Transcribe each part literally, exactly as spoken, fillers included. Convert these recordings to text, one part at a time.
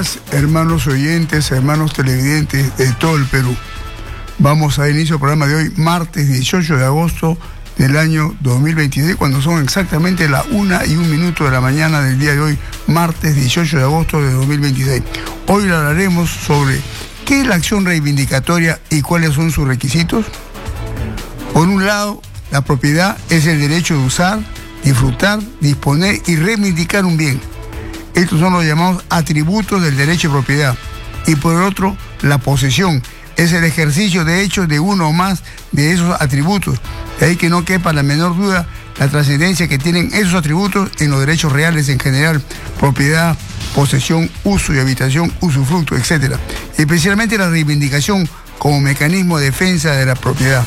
días, hermanos oyentes, hermanos televidentes de todo el Perú. Vamos a dar inicio al programa de hoy, martes dieciocho de agosto del año dos mil veintiséis, cuando son exactamente las una y un minuto de la mañana del día de hoy, martes dieciocho de agosto de dos mil veintiséis. Hoy hablaremos sobre qué es la acción reivindicatoria y cuáles son sus requisitos. Por un lado, la propiedad es el derecho de usar, disfrutar, disponer y reivindicar un bien. Estos son los llamados atributos del derecho de propiedad. Y por el otro, la posesión es el ejercicio de hechos de uno o más de esos atributos. De ahí que no quepa la menor duda la trascendencia que tienen esos atributos en los derechos reales en general: propiedad, posesión, uso y habitación, usufructo, etcétera. Especialmente la reivindicación como mecanismo de defensa de la propiedad.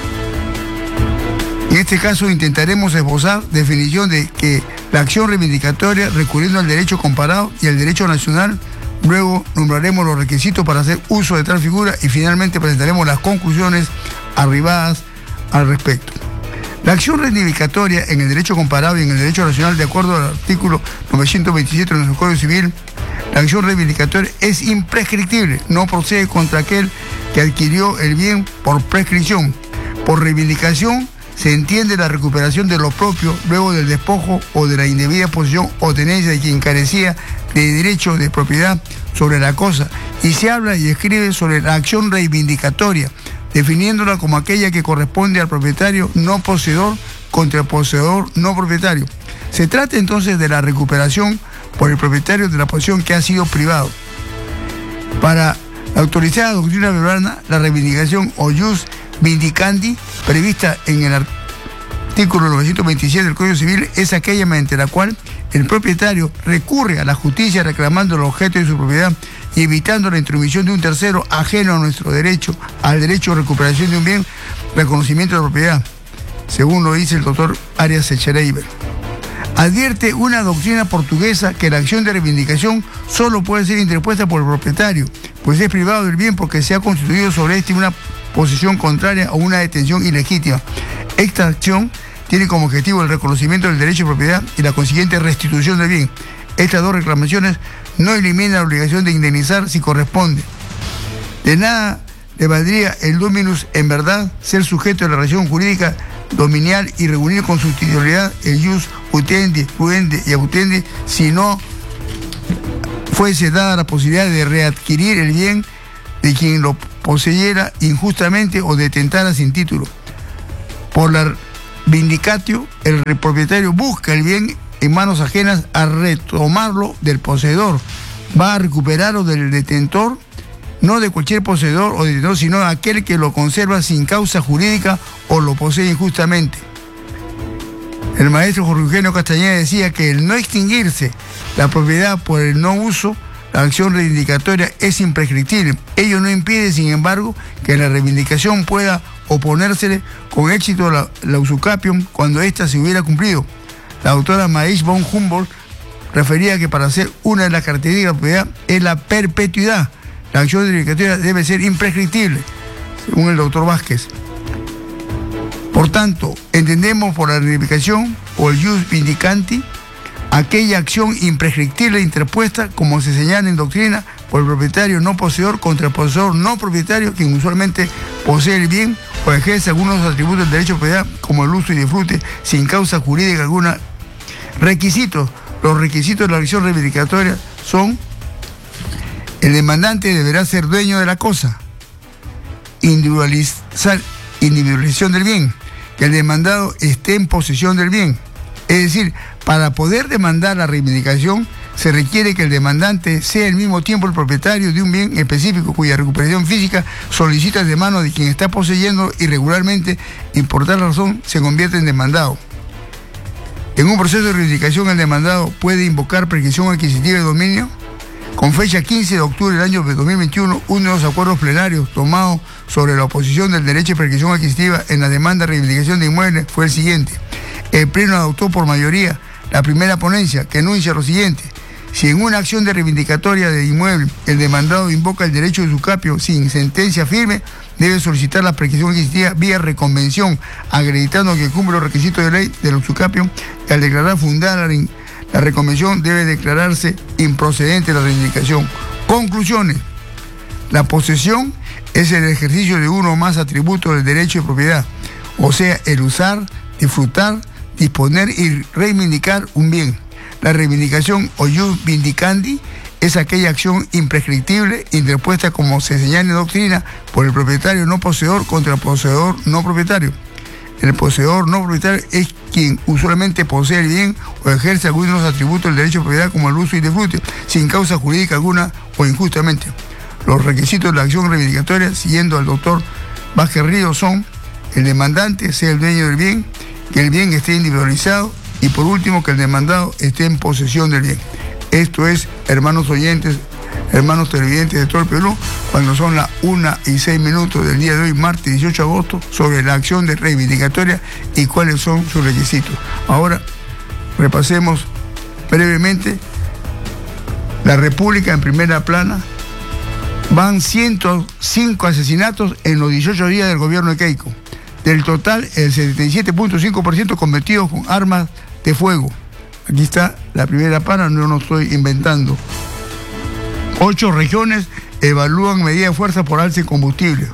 En este caso intentaremos esbozar definición de que la acción reivindicatoria recurriendo al derecho comparado y al derecho nacional. Luego nombraremos los requisitos para hacer uso de tal figura y finalmente presentaremos las conclusiones arribadas al respecto. La acción reivindicatoria en el derecho comparado y en el derecho nacional, de acuerdo al artículo novecientos veintisiete de nuestro Código Civil, la acción reivindicatoria es imprescriptible, no procede contra aquel que adquirió el bien por prescripción. Por reivindicación se entiende la recuperación de lo propio luego del despojo o de la indebida posesión o tenencia de quien carecía de derecho de propiedad sobre la cosa, y se habla y escribe sobre la acción reivindicatoria, definiéndola como aquella que corresponde al propietario no poseedor contra el poseedor no propietario. Se trata entonces de la recuperación por el propietario de la posesión que ha sido privado. Para la autorizada doctrina peruana, la reivindicación o jus vindicandi, prevista en el artículo novecientos veintisiete del Código Civil, es aquella mediante la cual el propietario recurre a la justicia reclamando el objeto de su propiedad y evitando la intromisión de un tercero ajeno a nuestro derecho, al derecho de recuperación de un bien, reconocimiento de la propiedad, según lo dice el doctor Arias Echereiber. Advierte una doctrina portuguesa que la acción de reivindicación solo puede ser interpuesta por el propietario, pues es privado del bien porque se ha constituido sobre este una posesión contraria o una detención ilegítima. Esta acción tiene como objetivo el reconocimiento del derecho de propiedad y la consiguiente restitución del bien. Estas dos reclamaciones no eliminan la obligación de indemnizar si corresponde. De nada le valdría el dominus en verdad ser sujeto de la relación jurídica dominial y reunir con su titularidad el jus utendi, puendi y abutendi si no fuese dada la posibilidad de readquirir el bien de quien lo poseyera injustamente o detentara sin título. Por la vindicatio, el propietario busca el bien en manos ajenas a retomarlo del poseedor. Va a recuperarlo del detentor, no de cualquier poseedor o detentor, sino de aquel que lo conserva sin causa jurídica o lo posee injustamente. El maestro Jorge Eugenio Castañeda decía que el no extinguirse la propiedad por el no uso, la acción reivindicatoria es imprescriptible. Ello no impide, sin embargo, que la reivindicación pueda oponérsele con éxito la, la usucapión cuando ésta se hubiera cumplido. La doctora Maíz von Humboldt refería que para ser una de las características de la propiedad es la perpetuidad. La acción reivindicatoria debe ser imprescriptible, según el doctor Vázquez. Por tanto, entendemos por la reivindicación o el jus vindicanti aquella acción imprescriptible interpuesta, como se señala en doctrina, por el propietario no poseedor contra el poseedor no propietario, quien usualmente posee el bien o ejerce algunos atributos del derecho de propiedad, como el uso y disfrute, sin causa jurídica alguna. Requisitos. Los requisitos de la acción reivindicatoria son: el demandante deberá ser dueño de la cosa, individualizar, individualización del bien, que el demandado esté en posesión del bien. Es decir, para poder demandar la reivindicación, se requiere que el demandante sea al mismo tiempo el propietario de un bien específico cuya recuperación física solicita de mano de quien está poseyendo irregularmente y por tal razón se convierte en demandado. En un proceso de reivindicación, el demandado puede invocar prescripción adquisitiva de dominio. Con fecha quince de octubre del año dos mil veintiuno, uno de los acuerdos plenarios tomados sobre la oposición del derecho de prescripción adquisitiva en la demanda de reivindicación de inmuebles fue el siguiente. El Pleno adoptó por mayoría la primera ponencia, que enuncia lo siguiente: si en una acción de reivindicatoria de inmueble el demandado invoca el derecho de usucapio sin sentencia firme, debe solicitar la prescripción adquisitiva vía reconvención, acreditando que cumple los requisitos de ley del usucapio, y al declarar fundada la, La reconvención debe declararse improcedente la reivindicación. Conclusiones. La posesión es el ejercicio de uno o más atributos del derecho de propiedad, o sea, el usar, disfrutar, disponer y reivindicar un bien. La reivindicación o ius vindicandi es aquella acción imprescriptible interpuesta, como se señala en doctrina, por el propietario no poseedor contra el poseedor no propietario. El poseedor no propietario es quien usualmente posee el bien o ejerce algunos de los atributos del derecho de propiedad, como el uso y disfrute, sin causa jurídica alguna o injustamente. Los requisitos de la acción reivindicatoria, siguiendo al doctor Vázquez Ríos, son: el demandante sea el dueño del bien, que el bien esté individualizado y, por último, que el demandado esté en posesión del bien. Esto es, hermanos oyentes, hermanos televidentes de todo el Perú, cuando son las una y seis minutos del día de hoy, martes dieciocho de agosto, sobre la acción de reivindicatoria y cuáles son sus requisitos. Ahora, repasemos brevemente. La República en primera plana. Van ciento cinco asesinatos en los dieciocho días del gobierno de Keiko. Del total, el setenta y siete punto cinco por ciento cometidos con armas de fuego. Aquí está la primera plana, no lo estoy inventando. Ocho regiones evalúan medidas de fuerza por alza en combustible.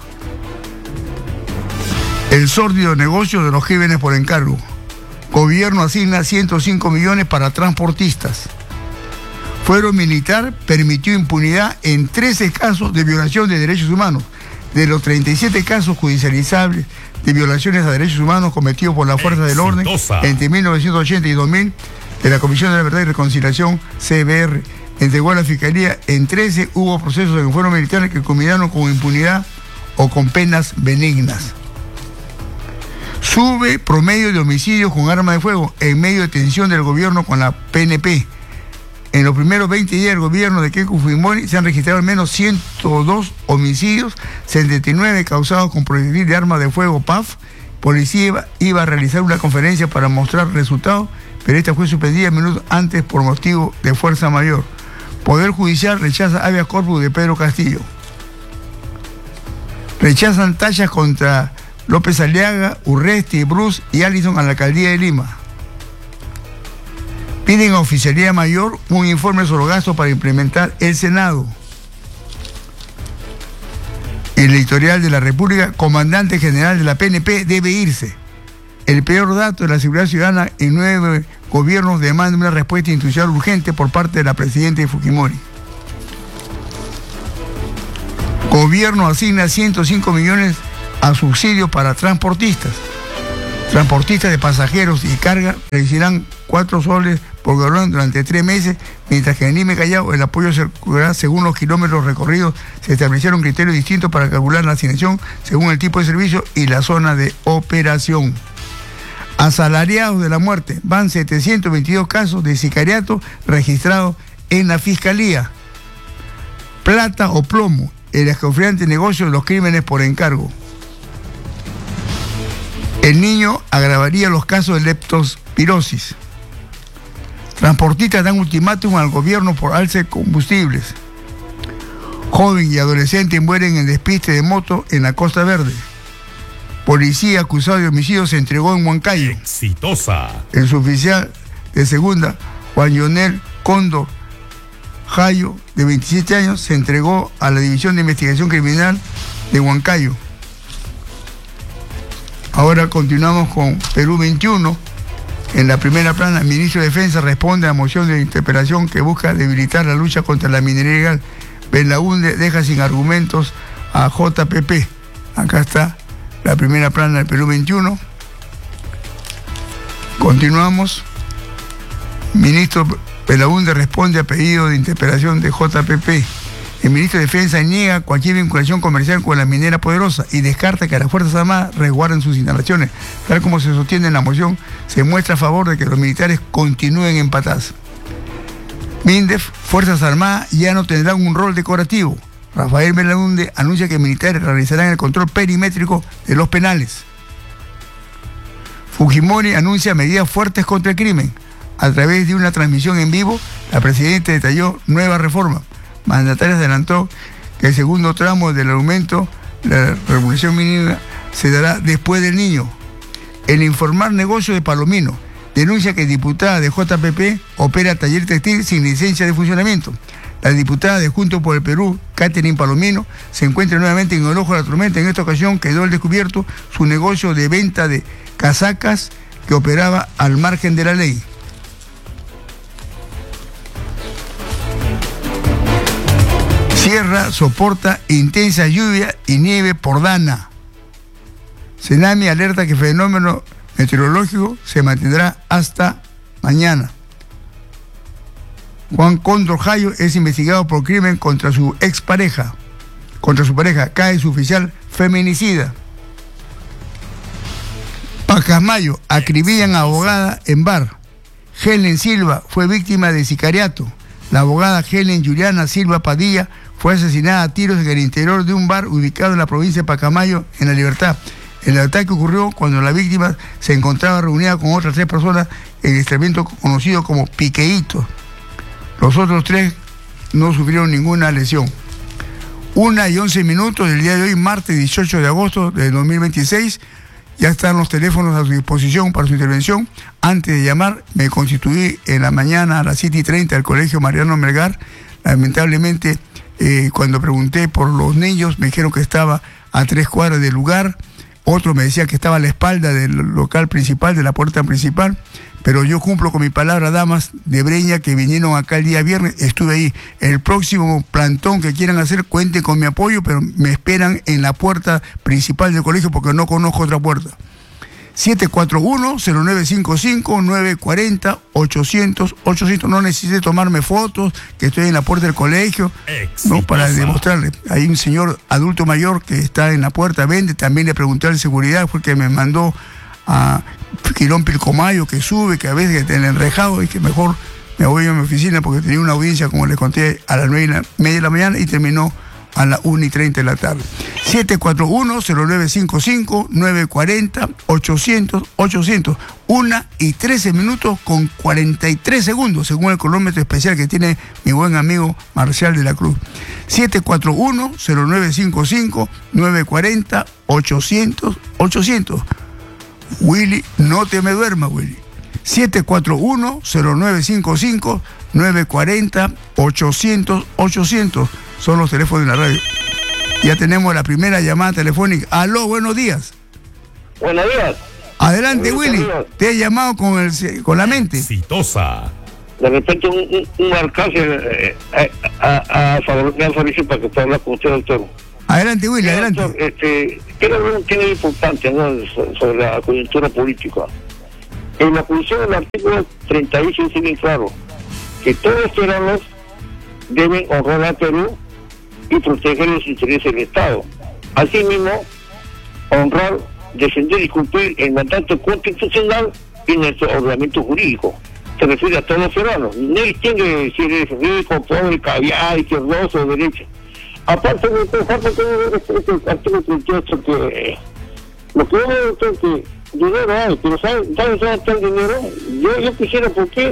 El sórdido negocio de los crímenes por encargo. Gobierno asigna ciento cinco millones para transportistas. Fuero militar permitió impunidad en trece casos de violación de derechos humanos. De los treinta y siete casos judicializables de violaciones a derechos humanos cometidos por las fuerzas del orden entre mil novecientos ochenta y dos mil, de la Comisión de la Verdad y Reconciliación, C B R, entregó a la Fiscalía, en trece hubo procesos en fueros militares que culminaron con impunidad o con penas benignas. Sube promedio de homicidios con arma de fuego en medio de tensión del gobierno con la P N P. En los primeros veinte días del gobierno de Keiko Fujimori se han registrado al menos ciento dos homicidios, setenta y nueve causados con proyectil de arma de fuego P A F. Policía iba, iba a realizar una conferencia para mostrar resultados, pero esta fue suspendida minutos antes por motivo de fuerza mayor. Poder Judicial rechaza habeas corpus de Pedro Castillo. Rechazan tachas contra López Aliaga, Urresti, Bruce y Allison a la alcaldía de Lima. Piden a Oficialía Mayor un informe sobre los gastos para implementar el Senado. El editorial de la República, comandante general de la P N P debe irse. El peor dato de la seguridad ciudadana en nueve gobiernos demanda una respuesta institucional urgente por parte de la presidenta Fujimori. Gobierno asigna ciento cinco millones a subsidios para transportistas. Transportistas de pasajeros y carga recibirán cuatro soles por galón durante tres meses, mientras que en Lima y Callao el apoyo se calculará según los kilómetros recorridos. Se establecieron criterios distintos para calcular la asignación según el tipo de servicio y la zona de operación. Asalariados de la muerte. Van setecientos veintidós casos de sicariato registrados en la Fiscalía. Plata o plomo, el escalofriante negocio de los crímenes por encargo. El niño agravaría los casos de leptospirosis. Transportistas dan ultimátum al gobierno por alza de combustibles. Joven y adolescente mueren en despiste de moto en la Costa Verde. Policía acusado de homicidio se entregó en Huancayo. Exitosa. El suboficial de segunda, Juan Lionel Cóndor Jayo, de veintisiete años, se entregó a la División de Investigación Criminal de Huancayo. Ahora continuamos con Perú veintiuno. En la primera plana, el ministro de Defensa responde a moción de interpelación que busca debilitar la lucha contra la minería ilegal. Belaúnde deja sin argumentos a J P P. Acá está la primera plana del Perú veintiuno. Continuamos. Ministro Belaúnde responde a pedido de interpelación de J P P. El ministro de Defensa niega cualquier vinculación comercial con la minera Poderosa y descarta que las Fuerzas Armadas resguarden sus instalaciones. Tal como se sostiene en la moción, se muestra a favor de que los militares continúen en paz. MINDEF, Fuerzas Armadas ya no tendrán un rol decorativo. Rafael Belaúnde anuncia que militares realizarán el control perimétrico de los penales. Fujimori anuncia medidas fuertes contra el crimen. A través de una transmisión en vivo, la presidenta detalló nueva reforma. Mandataria adelantó que el segundo tramo del aumento de la revolución mínima se dará después del niño. El informar negocio de Palomino. denuncia que diputada de J P P opera taller textil sin licencia de funcionamiento. La diputada de Juntos por el Perú, Catherine Palomino, se encuentra nuevamente en el ojo de la tormenta. En esta ocasión quedó al descubierto su negocio de venta de casacas que operaba al margen de la ley. Sierra soporta intensa lluvia y nieve por Dana. Senami alerta que el fenómeno meteorológico se mantendrá hasta mañana. Juan Cóndor Jayo es investigado por crimen contra su expareja. Contra su pareja cae su oficial feminicida. Pacasmayo acribillan a abogada en bar. Helen Silva fue víctima de sicariato. La abogada Helen Juliana Silva Padilla fue asesinada a tiros en el interior de un bar ubicado en la provincia de Pacasmayo, en La Libertad. El ataque ocurrió cuando la víctima se encontraba reunida con otras tres personas en el establecimiento conocido como Piqueíto. Los otros tres no sufrieron ninguna lesión. Una y once minutos del día de hoy, martes dieciocho de agosto de dos mil veintiséis. Ya están los teléfonos a su disposición para su intervención. Antes de llamar, me constituí en la mañana a las siete y treinta al Colegio Mariano Melgar. Lamentablemente, eh, cuando pregunté por los niños, me dijeron que estaba a tres cuadras del lugar. Otro me decía que estaba a la espalda del local principal, de la puerta principal. Pero yo cumplo con mi palabra, damas de Breña, que vinieron acá el día viernes, estuve ahí. El próximo plantón que quieran hacer, cuenten con mi apoyo, pero me esperan en la puerta principal del colegio porque no conozco otra puerta. siete cuatro uno, cero nueve cinco cinco, nueve cuatro cero, ochocientos, ochocientos. No necesité tomarme fotos, que estoy en la puerta del colegio, no, para demostrarle. Hay un señor adulto mayor que está en la puerta, vende, también le pregunté al seguridad, fue que me mandó a Quirón Pilcomayo, que sube, que a veces está en el enrejado, y que mejor me voy a mi oficina porque tenía una audiencia, como les conté, a las nueve y media de la mañana y terminó a las una y treinta de la tarde. siete cuatro uno, cero nueve cinco cinco, nueve cuatro cero, ochocientos, ochocientos. una y trece minutos con cuarenta y tres segundos, según el cronómetro especial que tiene mi buen amigo Marcial de la Cruz. siete cuatro uno, cero nueve cinco cinco, nueve cuatro cero, ochocientos, ochocientos. Willy, no te me duermas, Willy. siete cuatro uno, cero nueve cinco cinco, nueve cuatro cero, ochocientos, ochocientos. Son los teléfonos de la radio. Ya tenemos la primera llamada telefónica. Aló, buenos días. Buenos días. Adelante, buenos Willy. Días. Te he llamado con, el, con la mente. Exitosa. De repente un, un, un alcance eh, a, a favor de Fabricio para que pueda hablar con usted, doctor. Adelante, Willy, adelante. Doctor, este, quiero hablar un tema importante, ¿no?, sobre la coyuntura política. En la posición del artículo treinta y seis dice bien claro que todos los peruanos deben honrar a Perú y proteger los intereses del Estado. Asimismo, honrar, defender y cumplir el mandato constitucional y nuestro ordenamiento jurídico. Se refiere a todos los peruanos. No distingue si eres rico, pobre, caviar, izquierdoso o derecho. Aparte de esto, falta que este, este artículo treinta y ocho que lo que yo veo es que dinero hay, pero ¿saben dónde está el dinero? Yo, yo quisiera, ¿por qué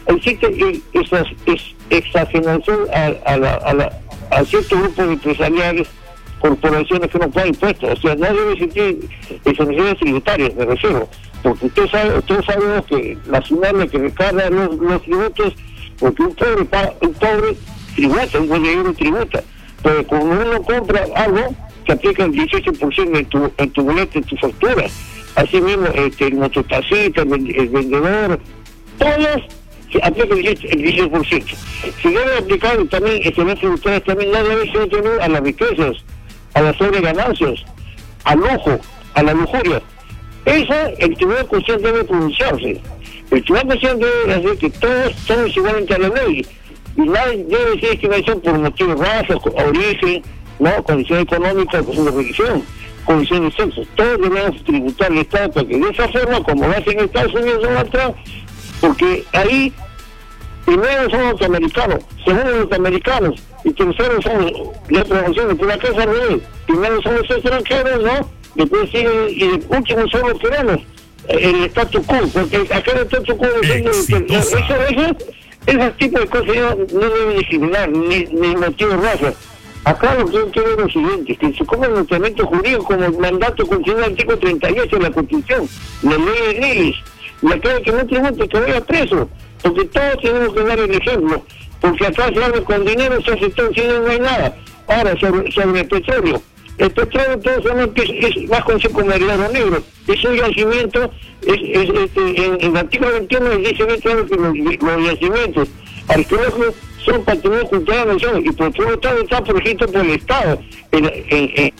existe esa exageración a, a, la, a, la, a ciertos grupos empresariales, corporaciones que no pagan impuestos? O sea, no debe existir exoneraciones tributarias, me refiero, porque usted sabe, todos sabemos que la SUNAT que recarga los, los tributos, porque un pobre, paga, un pobre tributa, un buen tributa. Pero cuando uno compra algo, se aplica el dieciocho por ciento en tu, en tu boleto, en tu factura. Así mismo, este, el mototaxista, el, el vendedor, todos se aplica el dieciocho por ciento. Si debe aplicar también, excelentes ustedes también no deben ser tener a las riquezas, a las sobreganancias, al lujo, a la lujuria. Esa, el Tribunal Constitucional debe pronunciarse. El Tribunal Constitucional debe hacer que todos somos igualmente a la ley. Y nadie debe decir discriminación por motivos de raza, origen, no, condición económica, condición de religión, condición de sexo. Todos debemos tributar al Estado para que de esa forma, como lo hacen en Estados Unidos o atrás, porque ahí primero son norteamericanos, segundo norteamericanos, y tercero son las promociones, por acá es al revés. Primero son los extranjeros, ¿no? Después siguen, y el último son los peruanos, el status quo, porque acá el status quo depende de que eso, eso, esos tipos de cosas no, no deben discriminar, ni, ni motivo de raza. Acá lo que yo quiero es lo siguiente, que se coma el ordenamiento jurídico como el mandato constitucional del artículo treinta y ocho de la Constitución, la ley de leyes, y aquel que no tributa que vaya preso, porque todos tenemos que dar el ejemplo, porque acá se habla con dinero, se hace todo, si no hay nada. Ahora, sobre, sobre el petróleo, el petróleo todos sabemos que es, es más conocido como el oro negro, es un yacimiento, es, es, este, en, en el artículo veintiuno dice bien claro que los, los yacimientos arqueológicos son patrimonio cultural de la nación, y por otro lado está protegido por el Estado. En, en, en...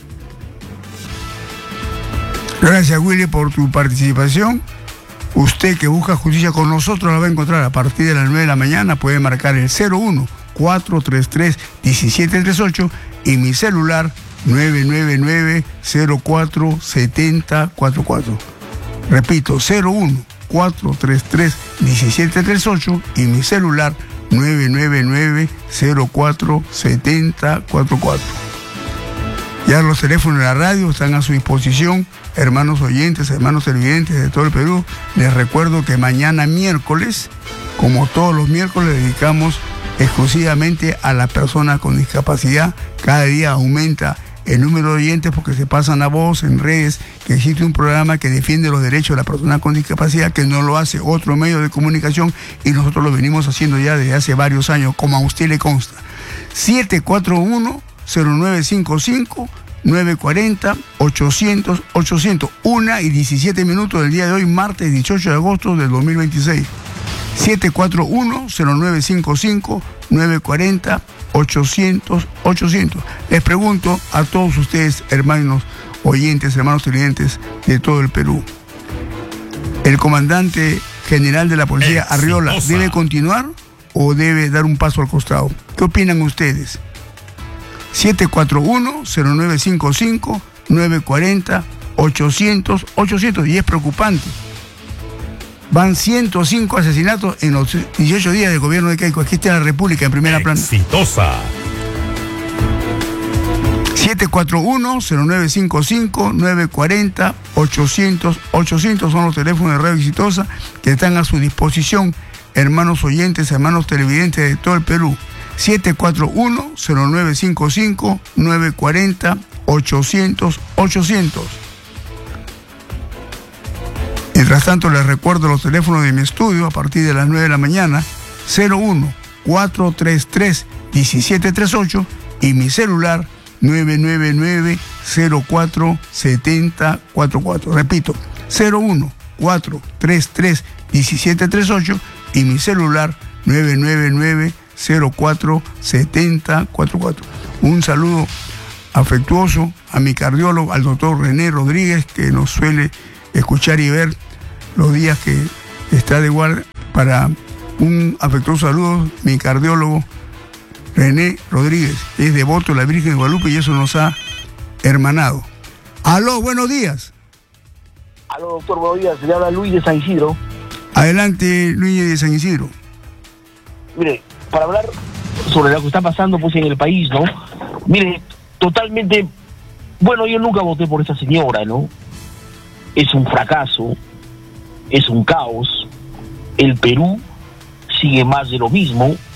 Gracias, Willy, por tu participación. Usted que busca justicia con nosotros la va a encontrar a partir de las nueve de la mañana. Puede marcar el cero uno, cuatro tres tres, uno siete tres ocho y mi celular nueve nueve nueve, cero cuatro siete cero cuatro cuatro. Repito, cero uno, cuatro tres tres, uno siete tres ocho y mi celular nueve nueve nueve, cero cuatro siete cero cuatro cuatro. Ya los teléfonos de la radio están a su disposición, hermanos oyentes, hermanos televidentes de todo el Perú. Les recuerdo que mañana miércoles, como todos los miércoles, dedicamos exclusivamente a las personas con discapacidad. Cada día aumenta el número de oyentes porque se pasan la voz en redes que existe un programa que defiende los derechos de las personas con discapacidad, que no lo hace otro medio de comunicación, y nosotros lo venimos haciendo ya desde hace varios años, como a usted le consta. siete cuatro uno, cero nueve cinco cinco, nueve cuatro cero, ochocientos, ochocientos. Una y diecisiete minutos del día de hoy, martes dieciocho de agosto del dos mil veintiséis. siete cuatro uno, cero nueve cinco cinco, nueve cuatro cero, ochocientos, ochocientos. Les pregunto a todos ustedes, hermanos oyentes, hermanos televidentes de todo el Perú, ¿el comandante general de la policía, Arriola, debe continuar o debe dar un paso al costado? ¿Qué opinan ustedes? siete cuatro uno, cero nueve cinco cinco, nueve cuatro cero, ochocientos, ochocientos. Y es preocupante. Van ciento cinco asesinatos en los dieciocho días del gobierno de Keiko. Aquí está la República en primera plana. Exitosa. siete cuatro uno, cero nueve cinco cinco, nueve cuatro cero, ochocientos, ochocientos son los teléfonos de Radio Exitosa que están a su disposición, hermanos oyentes, hermanos televidentes de todo el Perú. siete cuatro uno, cero nueve cinco cinco, nueve cuatro cero, ochocientos, ochocientos. Mientras tanto, les recuerdo los teléfonos de mi estudio a partir de las nueve de la mañana, cero uno, cuatro tres tres, uno siete tres ocho y mi celular nueve nueve nueve, cero cuatro siete cero cuatro cuatro. Repito, cero uno, cuatro tres tres, uno siete tres ocho y mi celular nueve nueve nueve, cero cuatro siete cero cuatro cuatro. Un saludo afectuoso a mi cardiólogo, al doctor René Rodríguez, que nos suele escuchar y ver los días que está de guardia. Para un afectuoso saludo, mi cardiólogo René Rodríguez, es devoto de la Virgen de Guadalupe y eso nos ha hermanado. Aló, buenos días. Aló, doctor, buenos días. Se le habla Luis de San Isidro. Adelante, Luis de San Isidro. Mire, para hablar sobre lo que está pasando pues en el país, ¿no? Mire, totalmente, bueno, yo nunca voté por esa señora, ¿no? Es un fracaso, es un caos. El Perú sigue más de lo mismo.